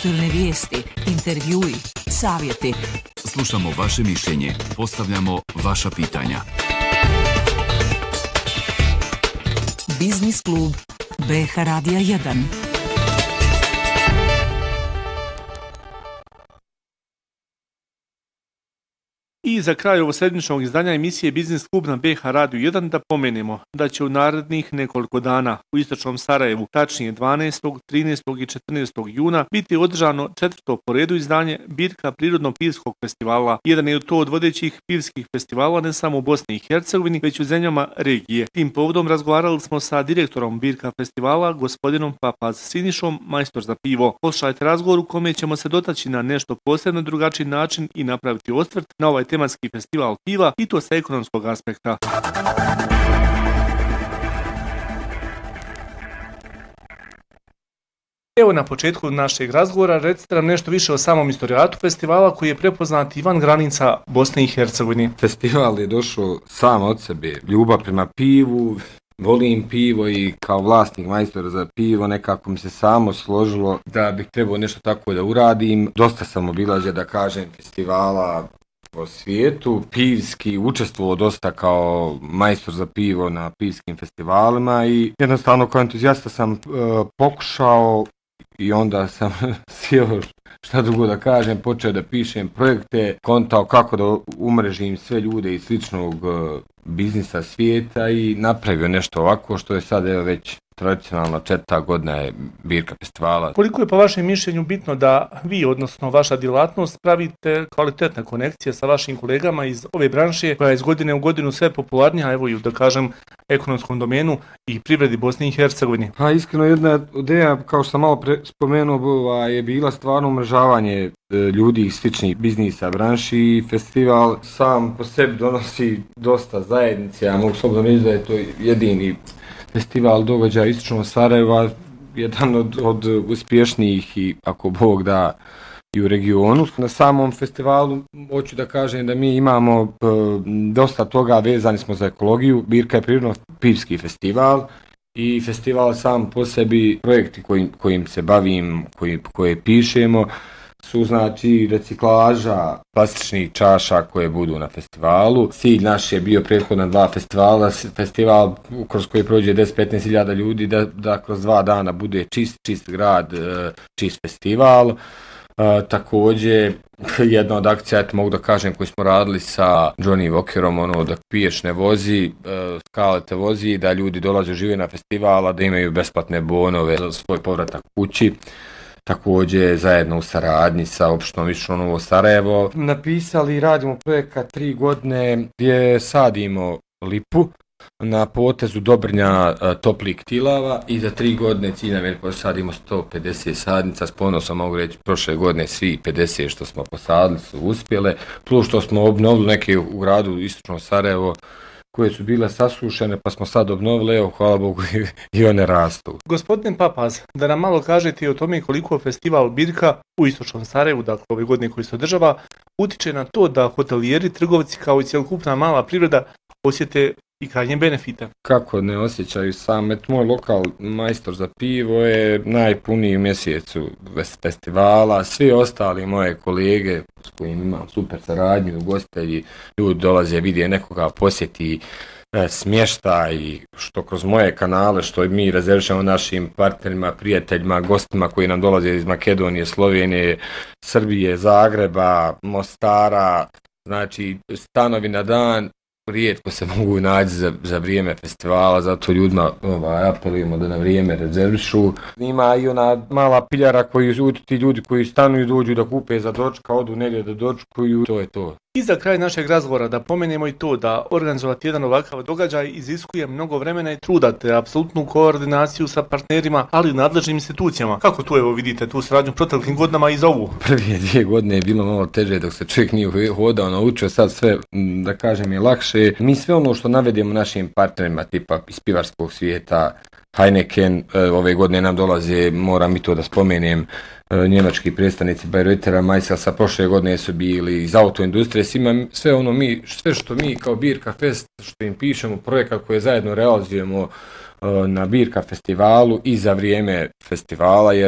Aktuelne vijesti, intervjui, savjeti. Slušamo vaše mišljenje, postavljamo vaša pitanja. Biznis klub BH Radija 1. I za kraj ovosedmičnog izdanja emisije Biznis klub na BH Radiju 1 da pomenemo da će u narednih nekoliko dana u istočnom Sarajevu, tačnije 12., 13. i 14. juna, biti održano 4. po redu izdanje Birka prirodno-pivskog festivala. Jedan je to od vodećih pivskih festivala ne samo u Bosni i Hercegovini, već u zemljama regije. Tim povodom razgovarali smo sa direktorom Birka festivala, gospodinom Papaz Sinišom, majstor za pivo. Poslušajte razgovor u kome ćemo se dotaći na nešto posebno drugačiji način i napraviti osvrt na ovaj tematski festival piva i to sa ekonomskog aspekta. Evo na početku našeg razgovora recite nam nešto više o samom istorijatu festivala koji je prepoznat van granica Bosne i Hercegovine. Festival je došao sam od sebe, ljubav prema pivu, volim pivo i kao vlasnik majstora za pivo nekako mi se samo složilo da bih trebao nešto tako da uradim. Dosta sam obilazio da kažem festivala po svijetu, pivski, učestvovao dosta kao majstor za pivo na pivskim festivalima i jednostavno kao entuzijasta sam pokušao i onda sam sjeo, šta drugo da kažem, počeo da pišem projekte, kontao kako da umrežim sve ljude iz sličnog biznisa svijeta i napravio nešto ovako što je sad evo već tradicionalno 4. godina je Birka festivala. Koliko je po vašem mišljenju bitno da vi, odnosno vaša djelatnost, pravite kvalitetne konekcije sa vašim kolegama iz ove branše koja je iz godine u godinu sve popularnija, evo i da kažem ekonomskom domenu i privredi Bosne i Hercegovine? Pa iskreno jedna ideja, kao što sam malo spomenuo, je bila stvarno umrežavanje ljudi iz sličnih biznisa branši i festival sam po sebi donosi dosta zajednice, ja mogu slobodno reći da je to jedini festival događaja istočnog Sarajeva, jedan od uspješnijih i ako Bog da i u regionu. Na samom festivalu hoću da kažem da mi imamo dosta toga, vezani smo za ekologiju. Birka je prirodno-pivski festival i festival sam po sebi, projekti kojim se bavim, koje pišemo, su znači reciklaža plastičnih čaša koje budu na festivalu. Cilj naš je bio prethodna 2 festivala, festival kroz koji prođe 10-15 hiljada ljudi, da kroz 2 dana bude čist grad, čist festival. Također, jedna od akcija, eto mogu da kažem, koju smo radili sa Johnny Walkerom, da piješ ne vozi, skalete vozi, da ljudi dolaze žive na festivala, da imaju besplatne bonove za svoj povratak kući. Također zajedno u saradnji sa opštinom Istočno Novo Sarajevo napisali i radimo projekat 3 godine gdje sadimo lipu na potezu Dobrnja toplih ktilava i za 3 godine cilj nam je posadimo 150 sadnica. S ponosom mogu reći prošle godine svi 50 što smo posadili su uspjele, plus što smo obnovili neke u gradu Istočno Sarajevo koje su bile sasušene, pa smo sad obnovili, evo, hvala Bogu, i one rastu. Gospodin Papaz, da nam malo kažete o tome koliko festival Birka u Istočnom Sarajevu, dakle ove godine koji se održava, utiče na to da hotelijeri, trgovci kao i cjelokupna mala privreda osjete i krajnje benefite. Kako ne osjećaju sam, moj lokal majstor za pivo je najpuniji u mjesecu festivala, svi ostali moje kolege s kojim imam super saradnju, ugostitelji, ljudi dolaze, vide nekoga, posjeti smještaj, što kroz moje kanale, što mi rezervišemo našim partnerima, prijateljima, gostima koji nam dolaze iz Makedonije, Slovenije, Srbije, Zagreba, Mostara, znači stanovi na dan, rijetko se mogu naći za vrijeme festivala, zato ljudima apelujemo da na vrijeme rezervišu. Ima i ona mala piljara ti ljudi koji stanuju, dođu da kupe za dočka, odu negdje da dočkuju, to je to. I za kraj našeg razgovora da pomenemo i to da organizovati jedan ovakav događaj iziskuje mnogo vremena i truda te apsolutnu koordinaciju sa partnerima, ali i nadležnim institucijama. Kako tu evo vidite tu saradnju proteklim godinama i za ovu? Prve 2 godine je bilo malo teže dok se čovjek nije hodao, naučio, sad sve da kažem je lakše. Mi sve ono što navedemo našim partnerima tipa iz pivarskog svijeta, Heineken, ove godine nam dolaze, moram i to da spomenem, njemački predstavnici Bayreuther, Majselsa, prošle godine su bili iz autoindustrije, sve što mi kao Birka Fest, što im pišemo, projekat koje zajedno realizujemo na Birka festivalu i za vrijeme festivala, jer